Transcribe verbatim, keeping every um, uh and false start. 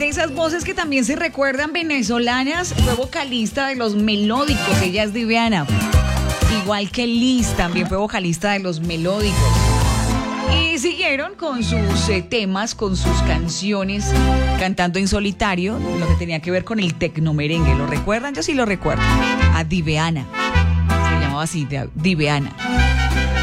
de esas voces que también se recuerdan venezolanas, fue vocalista de Los Melódicos, ella es Diveana. Igual que Liz, también fue vocalista de Los Melódicos. Y siguieron con sus eh, temas, con sus canciones, cantando en solitario, lo que tenía que ver con el tecnomerengue. ¿Lo recuerdan? Yo sí lo recuerdo. A Diveana. Se llamaba así, Diveana.